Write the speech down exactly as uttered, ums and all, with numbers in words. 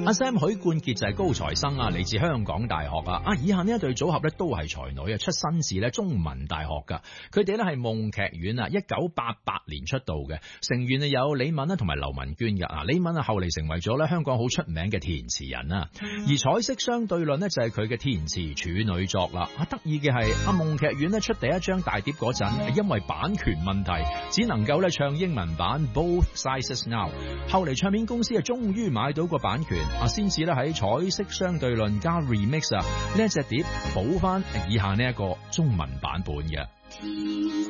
阿 Sam 許冠傑就係高材生啊，嚟自香港大學啊。啊，以下呢一對組合咧都係才女啊，出身自咧中文大學噶。佢哋咧係夢劇院啊，一九八八年出道嘅，成員啊有李敏啦同埋劉文娟嘅。啊，李敏啊後嚟成為咗咧香港好出名嘅填詞人啊。而彩色相對論呢，就係佢嘅填詞處女作啦。啊，得意嘅係阿夢劇院咧出第一張大碟嗰陣，因為版權問題，只能夠咧唱英文版 Both Sizes Now。後嚟唱片公司啊，終於買到個版權啊，先至咧喺彩色相對論加 remix 啊呢一隻碟補翻以下呢一個中文版本嘅。